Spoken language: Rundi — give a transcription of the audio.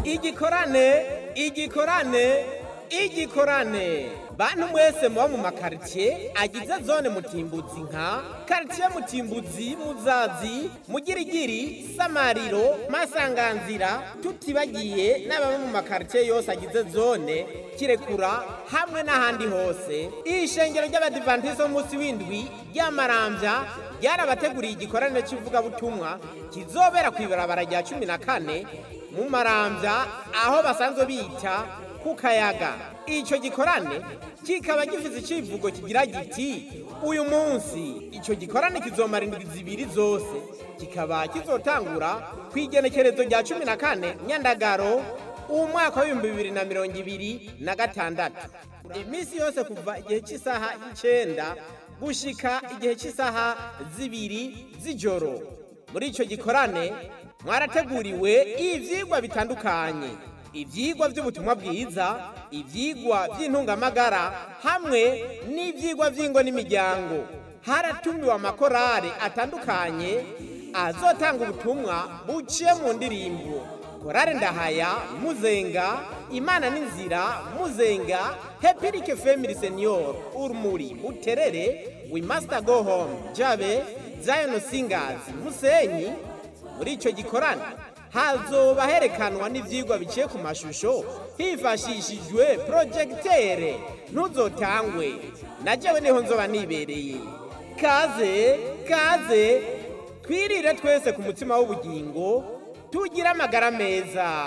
igikorane bantu mwese muba mu makaritsiye agize zone Mutimbuzi nka karitsiye Mutimbuzi, Muzazi, Mugirigiri, Samariro, Masanganzira, tutibagiye n'ababa mu makaritsiye yose agize zone Kirekura hamwe n'ahandi hose. Ishengero ry'Abadivantiste b'umunsi w'indwi ry'Amaramvya ryarabateguriye igikorane cy'ivugabutumwa kizobera kw'ibarabara rya 14 mu Maramvya aho basanzwe bita ku Kayaga. Ico gikorane kikaba gifite icivugo kigira giti uyu munsi. Ico gikorane kizomara indwi zibiri zose, kikaba kizotangura kw'igenekerezo rya 14 Nyandagaro umwaka wa 2026. Imisi yose kuva igihe cy'isaha 9 gushika igihe cy'isaha 2 z'ijoro. Muri ico gikorane mwarateguriwe ivyigwa bitandukanye, ivyigwa by'ubutumwa bwiza, ivyigwa by'intungamagara hamwe n'ivyigwa vy'ingo n'imiryango. Haratumiwe amakorale atandukanye azotanga ubutumwa buciye mu ndirimbo: Korale Ndahaya, Muzenga, Imana n'Inzira, Muzenga, Hepirike Family Senior, Urumuri, Buterere, We Must Go Home, Jabe, Zion Singers, Musenyi. Muri ico gikorane hazoba herekanwa n'ivyigwa biciye ku mashusho hifashishijwe projecteur. Ntuzotangwe, najewe niho nzoba nibereye. Kaze twirire twese ku mutima w'ubugingo, tugira amagara meza.